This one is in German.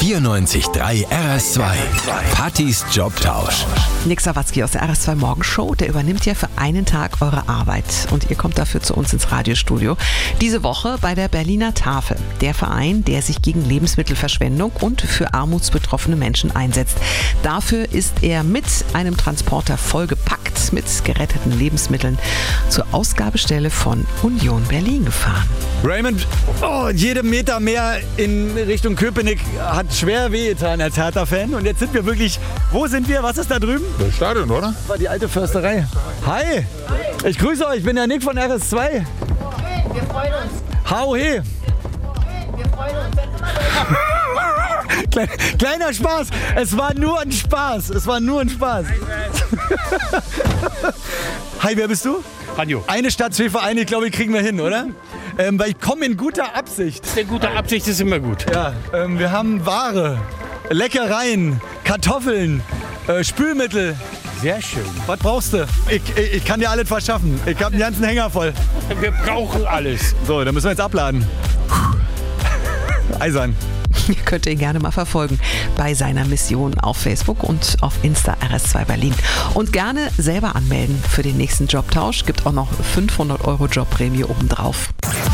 94.3 RS2. Pattys Jobtausch. Nick Sawatzki aus der RS2 Morgenshow, der übernimmt ja für einen Tag eure Arbeit und ihr kommt dafür zu uns ins Radiostudio. Diese Woche bei der Berliner Tafel, der Verein, der sich gegen Lebensmittelverschwendung und für armutsbetroffene Menschen einsetzt. Dafür ist er mit einem Transporter vollgepackt mit geretteten Lebensmitteln zur Ausgabestelle von Union Berlin gefahren. Raymond, jede Meter mehr in Richtung Köpenick hat schwer wehgetan als Hertha-Fan. Und jetzt sind wir wirklich, wo sind wir? Was ist da drüben? Das Stadion, oder? Das war die alte Försterei. Hi, ich grüße euch, ich bin der Nick von RS2. Wir freuen uns. Hau he. Wir freuen uns. Kleiner Spaß, es war nur ein Spaß. Hi, wer bist du? Ranjo. Eine Stadt, zwei Vereine, ich glaube, die kriegen wir hin, oder? Weil ich komme in guter Absicht. Eine gute Absicht ist immer gut. Ja, wir haben Ware, Leckereien, Kartoffeln, Spülmittel. Sehr schön. Was brauchst du? Ich kann dir alles verschaffen. Ich habe den ganzen Hänger voll. Wir brauchen alles. So, dann müssen wir jetzt abladen. Eisern. Ihr könnt ihn gerne mal verfolgen bei seiner Mission auf Facebook und auf Insta RS2 Berlin. Und gerne selber anmelden für den nächsten Jobtausch. Gibt auch noch 500 € Jobprämie obendrauf.